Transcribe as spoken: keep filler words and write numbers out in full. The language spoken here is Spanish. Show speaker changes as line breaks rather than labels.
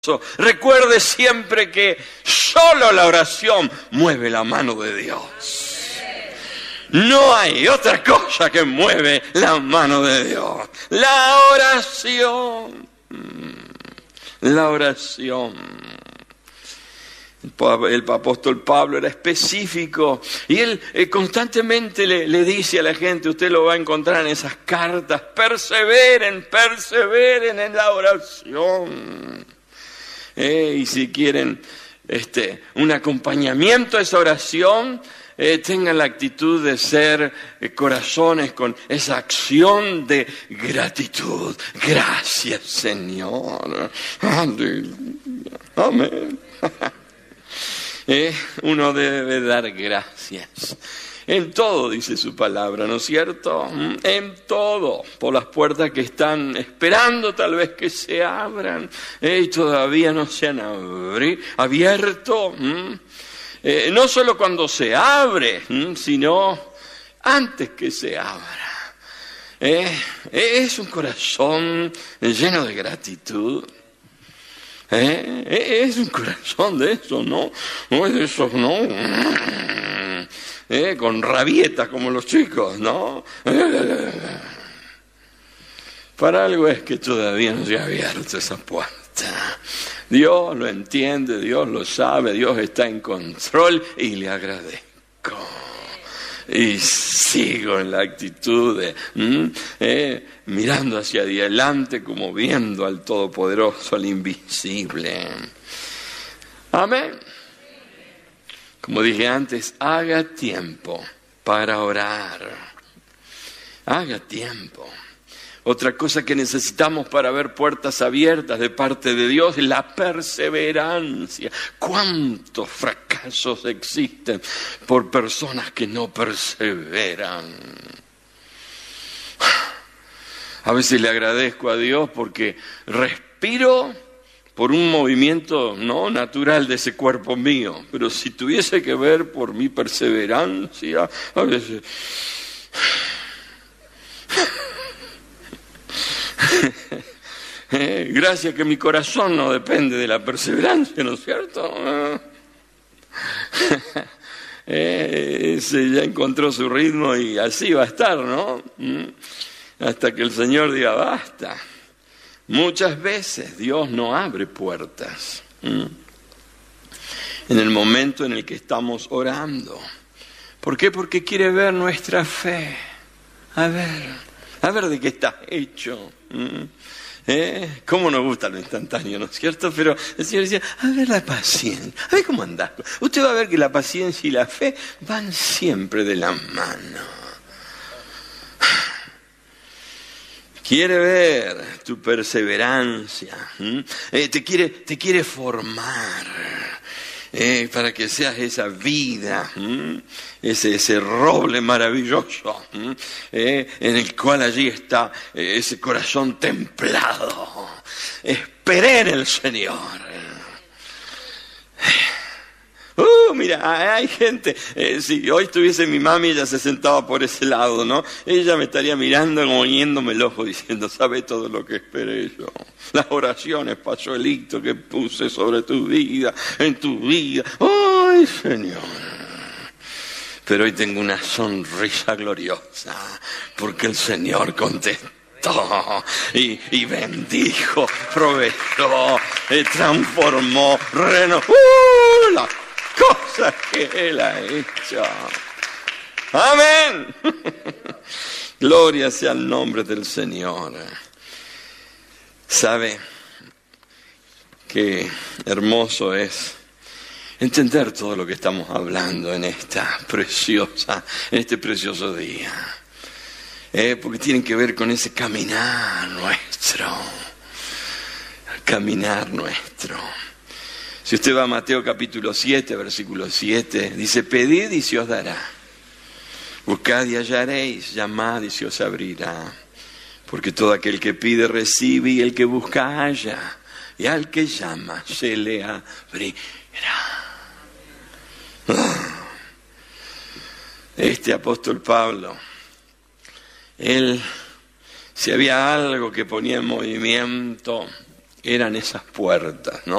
Recuerde siempre que solo la oración mueve la mano de Dios. No hay otra cosa que mueve la mano de Dios. La oración. La oración. El apóstol Pablo era específico y él eh, constantemente le, le dice a la gente, usted lo va a encontrar en esas cartas, perseveren, perseveren en la oración. Eh, y si quieren este, un acompañamiento a esa oración, eh, tengan la actitud de ser eh, corazones con esa acción de gratitud. Gracias, Señor. Aleluya. Amén. eh, uno debe dar gracias. En todo, dice su palabra, ¿no es cierto? En todo, por las puertas que están esperando tal vez que se abran, eh, y todavía no se han abri- abierto. Eh, no solo cuando se abre, sino antes que se abra. Eh, es un corazón lleno de gratitud. Eh, es un corazón de eso, ¿no? No es de esos, ¿no? Eh, con rabietas como los chicos, ¿no? Para algo es que todavía no se ha abierto esa puerta. Dios lo entiende, Dios lo sabe, Dios está en control y le agradezco. Y sigo en la actitud de eh, mirando hacia adelante como viendo al Todopoderoso, al invisible. Amén. Como dije antes, haga tiempo para orar. Haga tiempo. Otra cosa que necesitamos para ver puertas abiertas de parte de Dios es la perseverancia. ¿Cuántos fracasos existen por personas que no perseveran? A veces le agradezco a Dios porque respiro por un movimiento no natural de ese cuerpo mío, pero si tuviese que ver por mi perseverancia, a veces eh, gracias que mi corazón no depende de la perseverancia, ¿no es cierto? eh, ese ya encontró su ritmo y así va a estar, ¿no? Hasta que el Señor diga basta. Muchas veces Dios no abre puertas ¿m? en el momento en el que estamos orando. ¿Por qué? Porque quiere ver nuestra fe. A ver, a ver de qué está hecho. ¿m? ¿Eh? ¿Cómo nos gusta lo instantáneo, no es cierto? Pero el Señor decía, a ver la paciencia, a ver cómo andás. Usted va a ver que la paciencia y la fe van siempre de la mano. Quiere ver tu perseverancia, eh, te quiere, te quiere formar eh, para que seas esa vida, ese, ese roble maravilloso eh, en el cual allí está eh, ese corazón templado. Esperé en el Señor. Uh, mira, hay gente, eh, si hoy estuviese mi mami, ella se sentaba por ese lado, ¿no? Ella me estaría mirando, moviéndome el ojo, diciendo, ¿sabe todo lo que esperé yo? Las oraciones, pañuelito que puse sobre tu vida, en tu vida. ¡Ay, Señor! Pero hoy tengo una sonrisa gloriosa, porque el Señor contestó. Y, y bendijo, proveyó, eh, transformó, renovó ¡uh! Las cosas que Él ha hecho. Amén. Gloria sea el nombre del Señor. ¿Sabe qué hermoso es entender todo lo que estamos hablando en esta preciosa, en este precioso día? Eh, porque tienen que ver con ese caminar nuestro, caminar nuestro. Si usted va a Mateo capítulo siete, versículo siete, dice, pedid y se os dará, buscad y hallaréis, llamad y se os abrirá, porque todo aquel que pide recibe y el que busca halla, y al que llama se le abrirá. Este apóstol Pablo, él, si había algo que ponía en movimiento eran esas puertas, ¿no?